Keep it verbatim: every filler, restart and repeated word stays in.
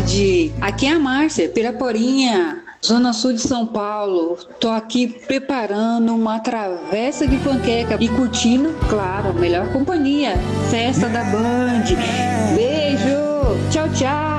tarde. Aqui é a Márcia, Piraporinha, Zona Sul de São Paulo. Tô aqui preparando uma travessa de panqueca e curtindo, claro, a melhor companhia, festa da Band. Beijo, tchau, tchau.